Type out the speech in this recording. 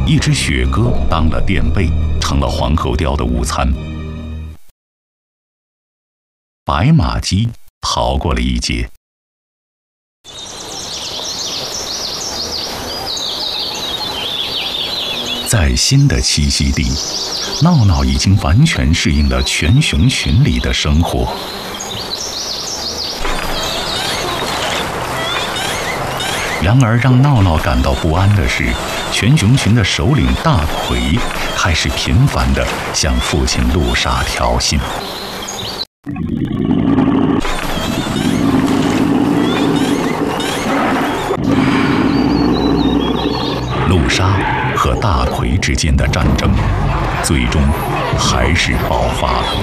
一只雪鸽当了垫背，成了黄喉貂的午餐。白马鸡逃过了一劫。在新的栖息地，闹闹已经完全适应了全熊群里的生活。然而，让闹闹感到不安的是，全熊群的首领大奎开始频繁地向父亲陆沙挑衅。陆沙和大奎之间的战争，最终还是爆发了。